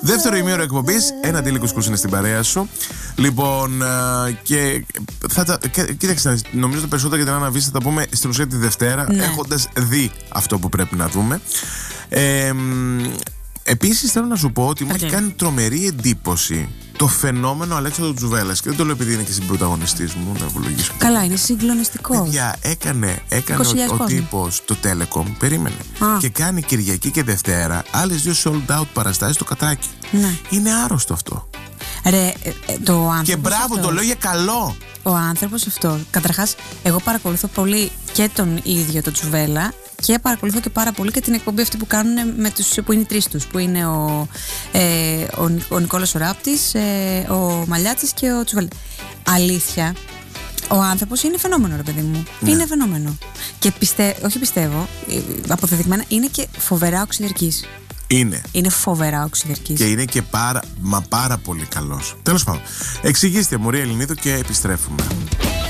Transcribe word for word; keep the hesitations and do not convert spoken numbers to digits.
Δεύτερο ημίωρο εκπομπής, ένα αντίλικος κούς είναι στην παρέα σου. Λοιπόν, και θα τα. Κοίταξε, νομίζω το περισσότερο για την Άννα Βύση θα τα πούμε στην ουσία τη Δευτέρα, ναι, έχοντας δει αυτό που πρέπει να δούμε. Ε, Επίσης θέλω να σου πω ότι okay. μου έχει κάνει τρομερή εντύπωση το φαινόμενο Αλέξανδρου Τζουβέλλας. Και δεν το λέω επειδή είναι και συμπρωταγωνιστής μου, να ευλογήσω. Καλά, είναι συγκλονιστικό. Παιδιά, έκανε, έκανε ο, ο τύπος το Telecom, περίμενε. Ah. Και κάνει Κυριακή και Δευτέρα άλλες δύο sold out παραστάσεις στο Κατράκι. Ναι. Είναι άρρωστο αυτό. Ρε, το και μπράβο, αυτό. Το λέω για καλό. Ο άνθρωπος αυτό. Καταρχάς, εγώ παρακολουθώ πολύ και τον ίδιο τον Τζουβέλλα. Και παρακολουθώ και πάρα πολύ και την εκπομπή αυτή που κάνουν με τους, που είναι οι τρεις τους, που είναι ο, ε, ο, ο Νικόλας ο Ράπτης, ε, ο Μαλιάτσης και ο Τζουβέλλα. Αλήθεια, ο άνθρωπος είναι φαινόμενο, ρε παιδί μου. Ναι. Είναι φαινόμενο. Και πιστε, όχι πιστεύω, αποδεδειγμένα, είναι και φοβερά οξυδερκής. Είναι. Είναι φοβερά οξυδερκής. Και είναι και πάρα, μα πάρα πολύ καλός. Τέλος πάντων, εξηγήστε Μωρή Ελληνίδου και επιστρέφουμε.